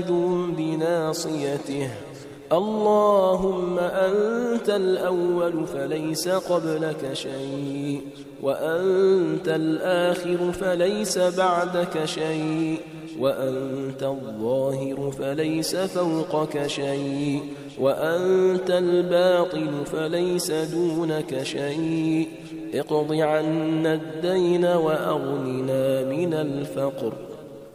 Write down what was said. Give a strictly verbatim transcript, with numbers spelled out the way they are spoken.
بناصيته. اللهم أنت الأول فليس قبلك شيء، وأنت الآخر فليس بعدك شيء، وأنت الظاهر فليس فوقك شيء، وأنت الباطن فليس دونك شيء. اقض عنا الدين وأغننا من الفقر.